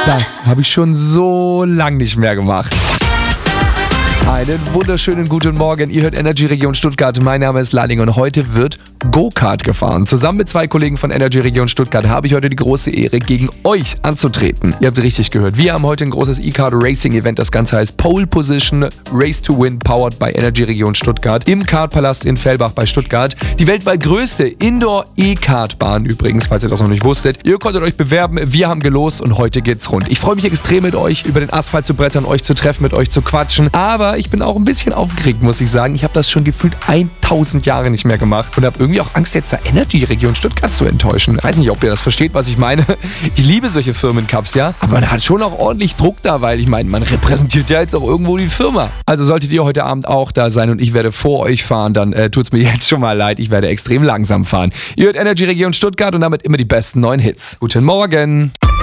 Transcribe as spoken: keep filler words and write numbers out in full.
Das habe ich schon so lang nicht mehr gemacht. Einen wunderschönen guten Morgen. Ihr hört Energy Region Stuttgart. Mein Name ist Lalling und heute wird Go-Kart gefahren. Zusammen mit zwei Kollegen von Energy Region Stuttgart habe ich heute die große Ehre, gegen euch anzutreten. Ihr habt richtig gehört. Wir haben heute ein großes E-Kart Racing Event. Das Ganze heißt Pole Position Race to Win, powered by Energy Region Stuttgart im Kartpalast in Fellbach bei Stuttgart. Die weltweit größte Indoor-E-Kart-Bahn übrigens, falls ihr das noch nicht wusstet. Ihr konntet euch bewerben. Wir haben gelost und heute geht's rund. Ich freue mich extrem mit euch über den Asphalt zu brettern, euch zu treffen, mit euch zu quatschen. Aber ich bin auch ein bisschen aufgeregt, muss ich sagen. Ich habe das schon gefühlt tausend Jahre nicht mehr gemacht und habe irgendwie auch Angst, jetzt da Energy Region Stuttgart zu enttäuschen. Ich weiß nicht, ob ihr das versteht, was ich meine. Ich liebe solche Firmencups, ja. Aber man hat schon auch ordentlich Druck da, weil ich meine, man repräsentiert ja jetzt auch irgendwo die Firma. Also solltet ihr heute Abend auch da sein und ich werde vor euch fahren, dann äh, tut's mir jetzt schon mal leid. Ich werde extrem langsam fahren. Ihr hört Energy Region Stuttgart und damit immer die besten neuen Hits. Guten Morgen.